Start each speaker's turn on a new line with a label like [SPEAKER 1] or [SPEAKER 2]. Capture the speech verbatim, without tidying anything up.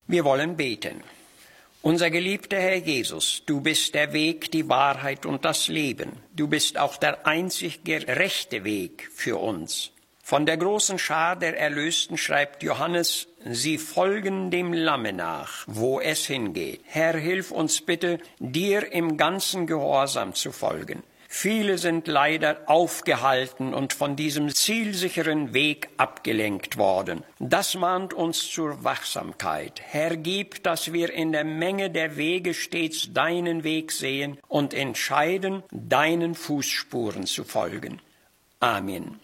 [SPEAKER 1] Wir wollen beten. Unser geliebter Herr Jesus, du bist der Weg, die Wahrheit und das Leben. Du bist auch der einzig gerechte Weg für uns. Von der großen Schar der Erlösten schreibt Johannes, sie folgen dem Lamme nach, wo es hingeht. Herr, hilf uns bitte, dir im ganzen Gehorsam zu folgen. Viele sind leider aufgehalten und von diesem zielsicheren Weg abgelenkt worden. Das mahnt uns zur Wachsamkeit. Herr, gib, dass wir in der Menge der Wege stets deinen Weg sehen und entscheiden, deinen Fußspuren zu folgen. Amen.